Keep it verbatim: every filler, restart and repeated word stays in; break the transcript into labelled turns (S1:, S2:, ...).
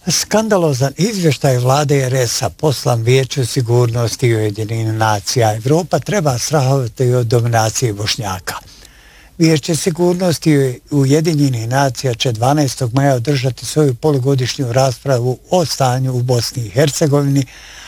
S1: Skandalozan izvještaj vlade er es-a poslan Vijeću sigurnosti Ujedinjenih nacija. Evropa treba strahovati od dominacije Bošnjaka. Vijeće sigurnosti Ujedinjenih nacija će dvanaestog maja održati svoju polugodišnju raspravu o stanju u Bosni i Hercegovini,